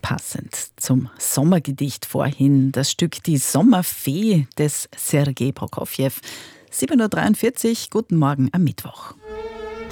Passend zum Sommergedicht vorhin das Stück Die Sommerfee des Sergei Prokofjew. 7.43 Uhr, guten Morgen am Mittwoch.